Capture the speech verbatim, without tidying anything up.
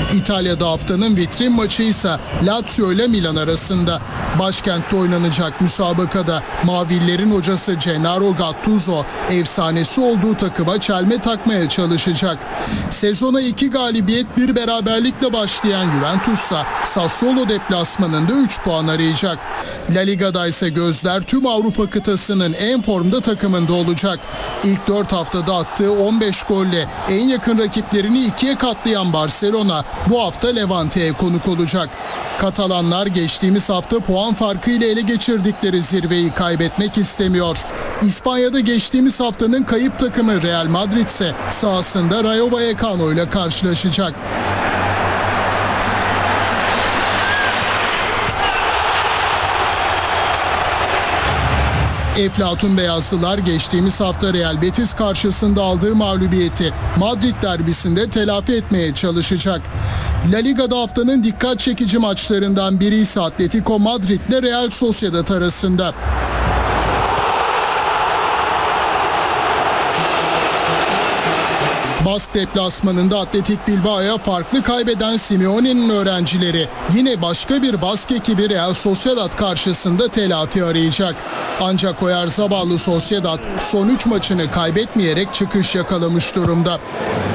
İtalya'da haftanın vitrin maçı ise Lazio ile Milan arasında. Başkentte oynanacak müsabakada Mavillerin hocası Gennaro Gattuso efsanesi olduğu takıma çelme takmaya çalışacak. Sezona iki galibiyet bir beraberlikle başlayan Juventus'sa Sassuolo deplasmanında üç puan arayacak. La Liga'da ise gözler tüm Avrupa kıtasının en formda takımında olacak. İlk dört haftada attığı on beş golle en yakın rakiplerini ikiye katlayan Barcelona bu hafta Levante'ye konuk olacak. Katalanlar geçtiğimiz hafta puan farkıyla ele geçirdikleri zirveyi kaybetmek istemiyor. İspanya'da geçtiğimiz haftanın kayıp takımı Real Madrid ise sahasında Rayo Vallecano ile karşılaşacak. Eflatun Beyazlılar geçtiğimiz hafta Real Betis karşısında aldığı mağlubiyeti Madrid derbisinde telafi etmeye çalışacak. La Liga'da haftanın dikkat çekici maçlarından biri ise Atletico Madrid ile Real Sociedad arasında. Bask deplasmanında Atletik Bilbao'ya farklı kaybeden Simeone'nin öğrencileri yine başka bir Bask ekibi Real Sociedad karşısında telafi arayacak. Ancak Oyarzáballı Sociedad son üç maçını kaybetmeyerek çıkış yakalamış durumda.